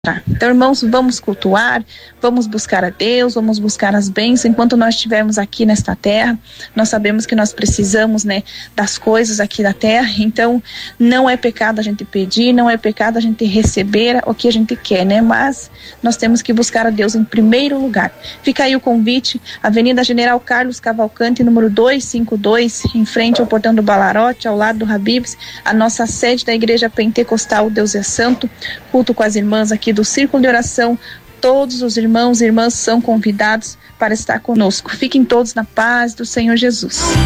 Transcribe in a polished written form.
Então, irmãos, vamos cultuar, vamos buscar a Deus, vamos buscar as bênçãos. Enquanto nós estivermos aqui nesta terra, nós sabemos que nós precisamos, das coisas aqui da terra. Então, não é pecado a gente pedir, não é pecado a gente receber o que a gente quer, mas nós temos que buscar a Deus em primeiro lugar. Fica aí o convite, Avenida General Carlos Cavalcante, número 252, em frente ao Portão do Balarote, ao lado do Habib's, a nossa sede da Igreja Pentecostal Deus é Santo, culto com as irmãs aqui do Círculo de Oração. Todos os irmãos e irmãs são convidados para estar conosco. Fiquem todos na paz do Senhor Jesus.